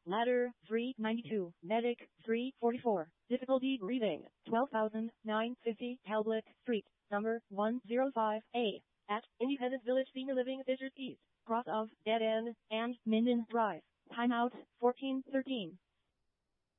Ladder 392. Medic 344. Difficulty breathing 12,950 Talbot Street, number 105A. At Independence Village Senior Living Fishers East, cross of Dead End and Minden Drive. Timeout 1413.